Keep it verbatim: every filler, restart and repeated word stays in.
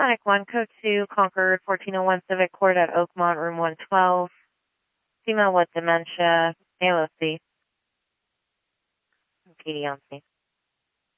Sonic one, Code two, Concord, fourteen oh one Civic Court at Oakmont, room one twelve. Female with dementia, A L O C. Katie on scene.